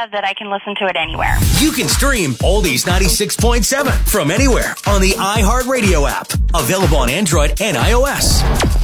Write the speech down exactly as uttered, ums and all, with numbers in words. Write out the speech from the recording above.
area that I can listen to it anywhere. You can stream Oldies ninety-six point seven from anywhere on the iHeartRadio app. Available on Android and iOS.